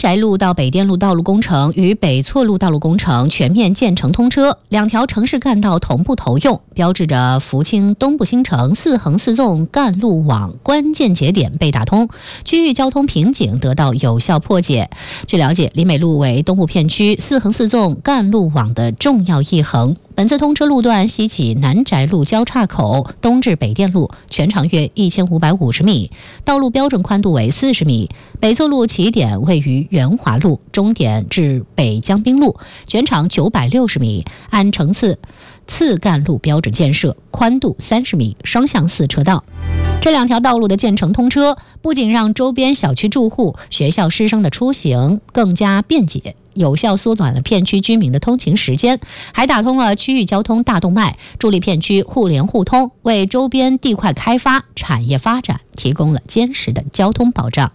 宅路到北电路道路工程与北错路道路工程全面建成通车，两条城市干道同步投用，标志着福清东部新城4横4纵干路网关键节点被打通，区域交通瓶颈得到有效破解。据了解，林美路为东部片区4横4纵干路网的重要一横。本次通车路段西起南宅路交叉口，东至北电路，全长约1550米，道路标准宽度为40米。北错路起点位于元华路，终点至北江滨路，全长960米，按层次干路标准建设，宽度30米，双向4车道。这两条道路的建成通车，不仅让周边小区住户、学校师生的出行更加便捷，有效缩短了片区居民的通勤时间，还打通了区域交通大动脉，助力片区互联互通，为周边地块开发、产业发展提供了坚实的交通保障。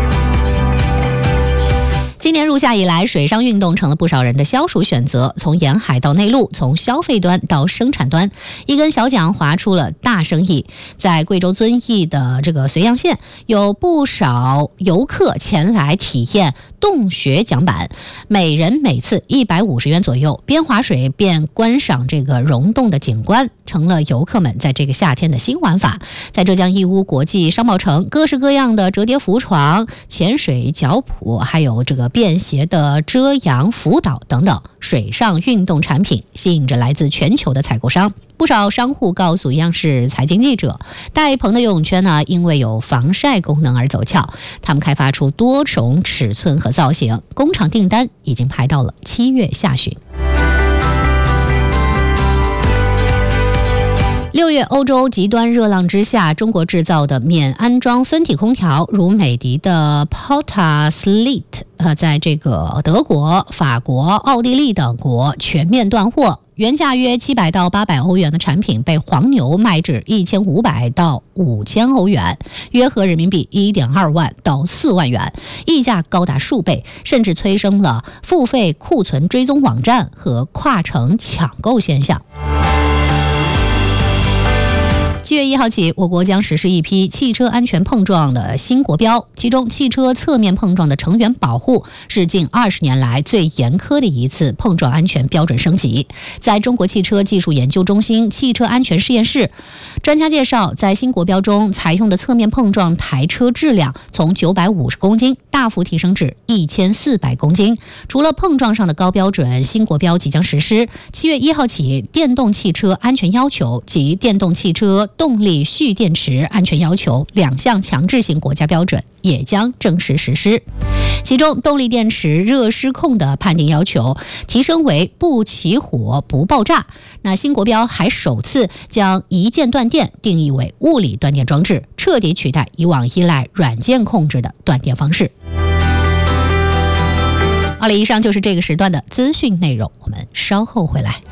今年入夏以来，水上运动成了不少人的消暑选择。从沿海到内陆，从消费端到生产端，一根小桨划出了大生意。在贵州遵义的这个绥阳县，有不少游客前来体验洞穴桨板，每人每次150元左右，边划水边观赏这个溶洞的景观，成了游客们在这个夏天的新玩法。在浙江义乌国际商贸城，各式各样的折叠浮床、潜水脚蹼，还有这个便携的遮阳浮岛等等水上运动产品，吸引着来自全球的采购商。不少商户告诉央视财经记者，大一棚的游泳圈呢，因为有防晒功能而走俏，他们开发出多种尺寸和造型，工厂订单已经排到了7月下旬。6月，欧洲极端热浪之下，中国制造的免安装分体空调，如美的的 Portaslit，在这个德国、法国、奥地利等国全面断货。原价约700到800欧元的产品被黄牛卖至1500到5000欧元，约合人民币1.2万到4万元，溢价高达数倍，甚至催生了付费库存追踪网站和跨城抢购现象。7月1号起，我国将实施一批汽车安全碰撞的新国标，其中汽车侧面碰撞的成员保护是近20年来最严苛的一次碰撞安全标准升级。在中国汽车技术研究中心汽车安全实验室，专家介绍，在新国标中采用的侧面碰撞台车质量从950公斤大幅提升至1400公斤。除了碰撞上的高标准，新国标即将实施7月1号起，电动汽车安全要求及电动汽车动力蓄电池安全要求2项强制性国家标准也将正式实施。其中，动力电池热失控的判定要求提升为不起火不爆炸。那新国标还首次将一键断电定义为物理断电装置，彻底取代以往依赖软件控制的断电方式。好了，以上就是这个时段的资讯内容，我们稍后回来。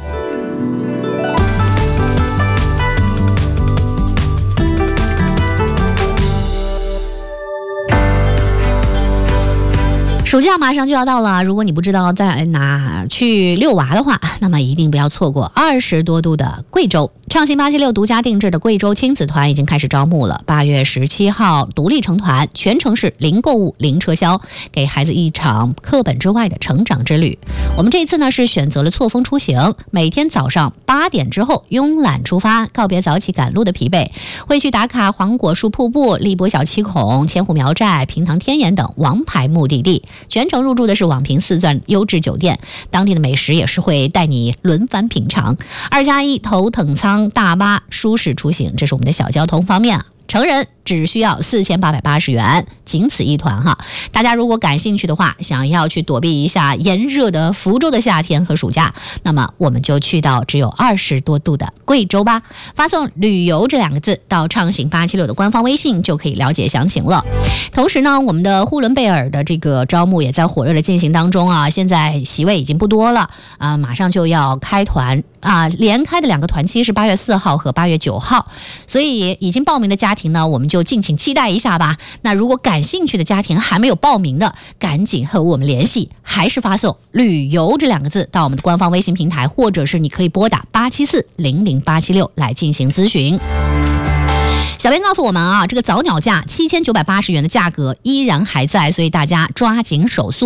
暑假马上就要到了，如果你不知道在哪去遛娃的话，那么一定不要错过20多度的贵州。畅行876独家定制的贵州亲子团已经开始招募了，8月17号独立成团，全程是零购物、零车销，给孩子一场课本之外的成长之旅。我们这次呢是选择了错峰出行，每天早上8点之后慵懒出发，告别早起赶路的疲惫，会去打卡黄果树瀑布、荔波小七孔、千户苗寨、平塘天眼等王牌目的地。全程入住的是网评4钻优质酒店，当地的美食也是会带你轮番品尝。2+1头等舱大巴舒适出行，这是我们的小交通方面啊。成人只需要4880元，仅此一团哈。大家如果感兴趣的话，想要去躲避一下炎热的福州的夏天和暑假，那么我们就去到只有20多度的贵州吧。发送旅游这2个字到畅行876的官方微信就可以了解详情了。同时呢，我们的呼伦贝尔的这个招募也在火热的进行当中啊，现在席位已经不多了啊，马上就要开团啊，连开的2个团期是8月4号和8月9号，所以已经报名的家庭呢，我们就敬请期待一下吧。那如果感兴趣的家庭还没有报名的，赶紧和我们联系，还是发送旅游这2个字到我们的官方微信平台，或者是你可以拨打874-00876来进行咨询。小编告诉我们啊，这个早鸟价7980元的价格依然还在，所以大家抓紧手速。